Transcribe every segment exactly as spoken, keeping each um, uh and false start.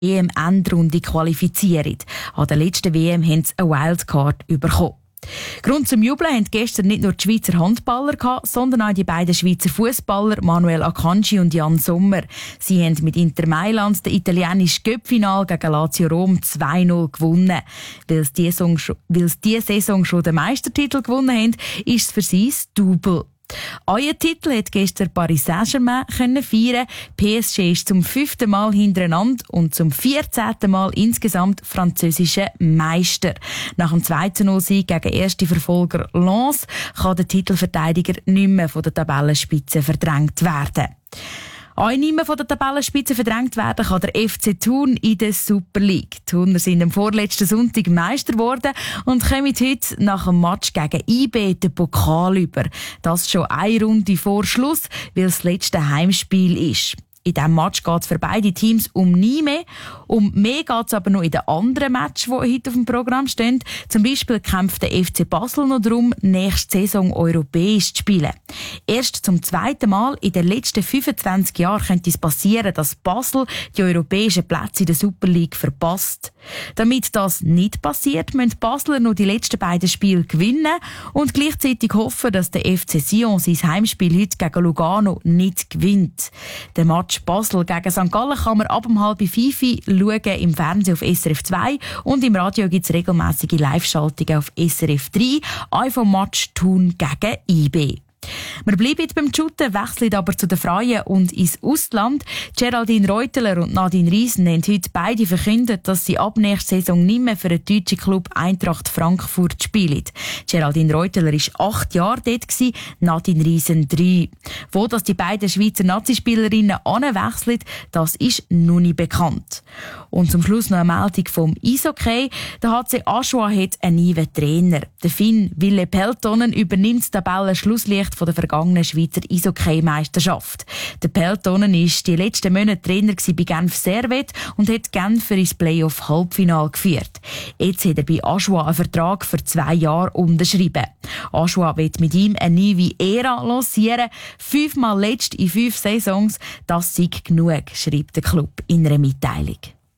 E M-Endrunde qualifizieren. An der letzten W M haben sie eine Wildcard bekommen. Grund zum Jubeln hatten gestern nicht nur die Schweizer Handballer gehabt, sondern auch die beiden Schweizer Fußballer Manuel Akanji und Jan Sommer. Sie haben mit Inter Mailand das italienische Cup-Final gegen Lazio Rom zwei null gewonnen. Weil sie diese Saison, weil sie diese Saison schon den Meistertitel gewonnen haben, ist es für sie das Double. Euer Titel hat gestern Paris Saint-Germain feiern. P S G ist zum fünften Mal hintereinander und zum vierzehnten Mal insgesamt französischer Meister. Nach dem zwei zu null Sieg gegen erste Verfolger Lens kann der Titelverteidiger nicht mehr von der Tabellenspitze verdrängt werden. Auch nicht mehr von der Tabellenspitze verdrängt werden kann der F C Thun in der Super League. Die Thuner sind am vorletzten Sonntag Meister geworden und kommen heute nach dem Match gegen I B den Pokal über. Das schon eine Runde vor Schluss, weil es das letzte Heimspiel ist. In diesem Match geht es für beide Teams um nie mehr. Um mehr geht es aber noch in den anderen Matches, die heute auf dem Programm stehen. Zum Beispiel kämpft der F C Basel noch darum, nächste Saison europäisch zu spielen. Erst zum zweiten Mal in den letzten fünfundzwanzig Jahren könnte es passieren, dass Basel die europäischen Plätze in der Super League verpasst. Damit das nicht passiert, müssen die Basler noch die letzten beiden Spiele gewinnen und gleichzeitig hoffen, dass der F C Sion sein Heimspiel heute gegen Lugano nicht gewinnt. Der Match Basel gegen Sankt Gallen kann man ab um halb fünf schauen im Fernsehen auf S R F zwei und im Radio gibt es regelmässige Live-Schaltungen auf S R F drei, auch vom Match Thun gegen I B. Wir bleiben beim Shooten, wechseln aber zu den Freien und ins Ausland. Geraldine Reuteler und Nadine Riesen haben heute beide verkündet, dass sie ab nächster Saison nicht mehr für den deutschen Club Eintracht Frankfurt spielen. Geraldine Reuteler war acht Jahre dort, Nadine Riesen drei. Wo dass die beiden Schweizer Nazispielerinnen anwechseln, das ist noch nicht bekannt. Und zum Schluss noch eine Meldung vom Eishockey. Der H C Aschua hat einen neuen Trainer. Der Finn Ville Peltonen übernimmt das Tabellenschlusslicht von der vergangenen Schweizer Eishockey-Meisterschaft. Der Peltonen war die letzten Monate Trainer bei Genf Servette und hat Genf ins Playoff-Halbfinale geführt. Jetzt hat er bei Aschua einen Vertrag für zwei Jahre unterschrieben. Aschua wird mit ihm eine neue Ära lancieren. Fünfmal letzt in fünf Saisons, das sei genug, schreibt der Club in einer Mitteilung.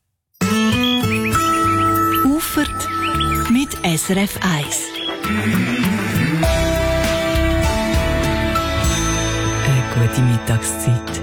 Ufert mit S R F eins. Eine gute Mittagszeit.